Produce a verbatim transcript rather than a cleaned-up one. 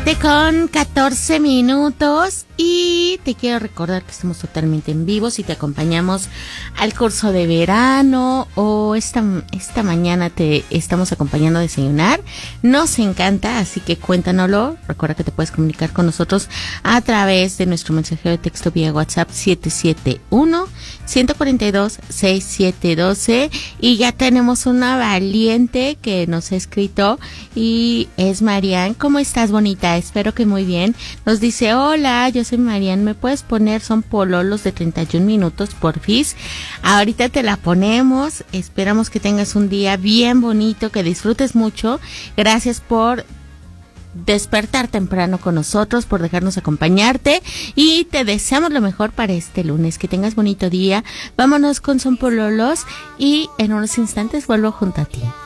siete con catorce minutos y te quiero recordar que estamos totalmente en vivo. Si te acompañamos al curso de verano o esta, esta mañana te estamos acompañando a desayunar, nos encanta, así que cuéntanoslo. Recuerda que te puedes comunicar con nosotros a través de nuestro mensajero de texto vía WhatsApp siete siete uno, uno cuatro dos, seis siete uno dos. Y ya tenemos una valiente que nos ha escrito y es Marian. ¿Cómo estás, bonita? Espero que muy bien. Nos dice: hola, yo soy Marian, ¿me puedes poner Son Pololos de treinta y un minutos, porfis? Ahorita te la ponemos. Esperamos que tengas un día bien bonito, que disfrutes mucho. Gracias por despertar temprano con nosotros, por dejarnos acompañarte y te deseamos lo mejor para este lunes. Que tengas bonito día. Vámonos con Son Pololos y en unos instantes vuelvo junto a ti.